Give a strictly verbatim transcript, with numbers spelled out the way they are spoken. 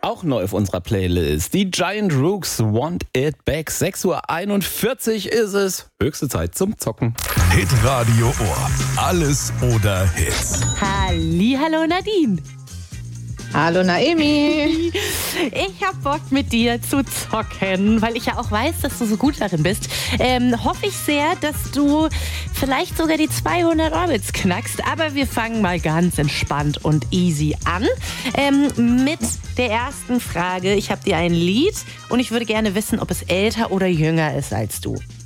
Auch neu auf unserer Playlist. Die Giant Rooks Want It Back. sechs Uhr einundvierzig ist es. Höchste Zeit zum Zocken. Hitradio Ohr. Alles oder Hits. Hallihallo Nadine. Hallo Naemi. Ich hab Bock mit dir zu zocken, weil ich ja auch weiß, dass du so gut darin bist. Ähm, hoffe ich sehr, dass du vielleicht sogar die zweihundert Orbits knackst. Aber wir fangen mal ganz entspannt und easy an. Ähm, mit der ersten Frage. Ich habe dir ein Lied und ich würde gerne wissen, ob es älter oder jünger ist als du.